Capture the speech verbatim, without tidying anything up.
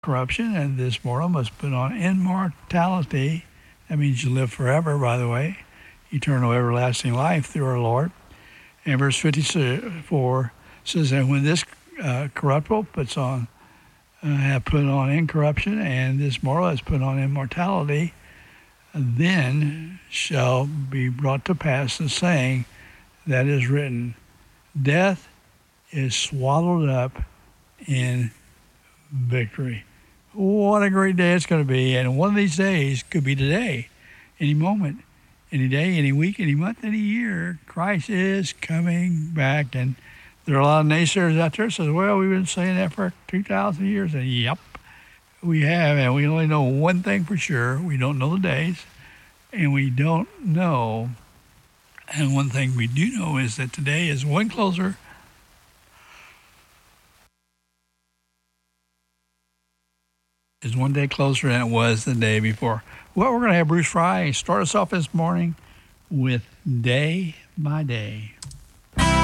corruption, and this mortal must put on immortality. That means you live forever, by the way, eternal everlasting life through our Lord. And verse fifty-four says that when this uh, corruptible puts on, uh, have put on incorruption, and this mortal has put on immortality, then shall be brought to pass the saying that is written, death is swallowed up in victory. What a great day it's going to be. And one of these days could be today, any moment, any day, any week, any month, any year. Christ is coming back. And there are a lot of naysayers out there that says, well, we've been saying that for two thousand years. And yep, we have. And we only know one thing for sure. We don't know the days. And we don't know. And one thing we do know is that today is one closer is one day closer than it was the day before. Well, we're going to have Bruce Fry start us off this morning with Day by Day.